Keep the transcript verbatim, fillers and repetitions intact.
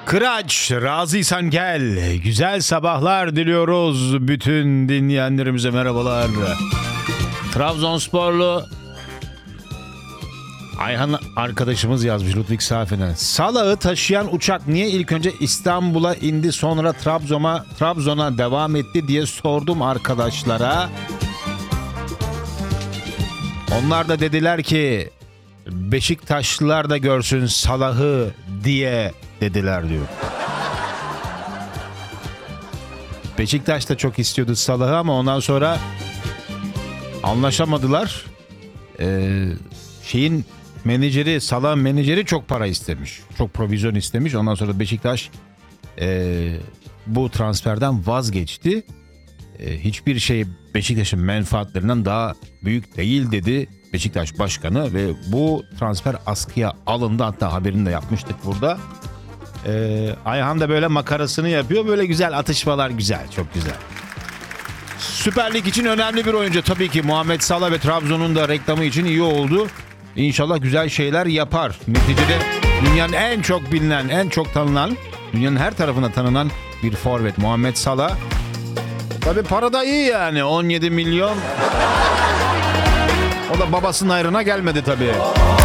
Kıraç, razıysan gel. Güzel sabahlar diliyoruz bütün dinleyenlerimize, merhabalar. Trabzonsporlu Ayhan arkadaşımız yazmış Ludwig Safen'e. Salağı taşıyan uçak niye ilk önce İstanbul'a indi sonra Trabzon'a Trabzon'a devam etti diye sordum arkadaşlara. Onlar da dediler ki Beşiktaşlılar da görsün Salah'ı diye dediler diyor. Beşiktaş da çok istiyordu Salah'ı ama ondan sonra anlaşamadılar. Ee, şeyin menajeri, Salah'ın menajeri çok para istemiş. Çok provizyon istemiş. Ondan sonra Beşiktaş e, bu transferden vazgeçti. E, hiçbir şey Beşiktaş'ın menfaatlerinden daha büyük değil dedi Beşiktaş Başkanı ve bu transfer askıya alındı. Hatta haberini de yapmıştık burada. Ee, Ayhan da böyle makarasını yapıyor. Böyle güzel atışmalar, güzel, çok güzel. Süper Lig için önemli bir oyuncu. Tabii ki Muhammed Salah ve Trabzon'un da reklamı için iyi oldu. İnşallah güzel şeyler yapar. Neticede dünyanın en çok bilinen, en çok tanınan, dünyanın her tarafına tanınan bir forvet Muhammed Salah. Tabii para da iyi yani, on yedi milyon. O da babasının ayrına gelmedi tabii.